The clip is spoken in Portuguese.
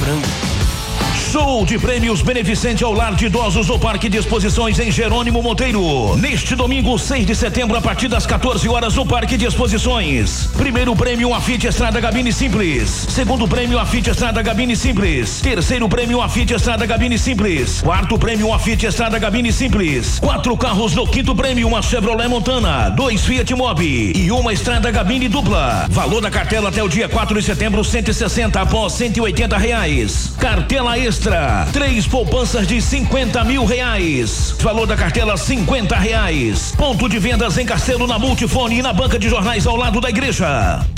frango. Show de prêmios beneficente ao lar de idosos do Parque de Exposições em Jerônimo Monteiro. Neste domingo, 6 de setembro, a partir das 14 horas, no Parque de Exposições. Primeiro prêmio, a Fiat Estrada Gabine Simples. Segundo prêmio, a Fiat Estrada Gabine Simples. Terceiro prêmio, a Fiat Estrada Gabine Simples. Quarto prêmio, a Fiat Estrada Gabine Simples. 4 carros no quinto prêmio, uma Chevrolet Montana, 2 Fiat Mobi e uma Estrada Gabine dupla. Valor da cartela até o dia 4 de setembro, 160 após R$180. Cartela extra, 3 poupanças de R$50 mil. Valor da cartela R$50. Ponto de vendas em Castelo, na Multifone e na banca de jornais ao lado da igreja.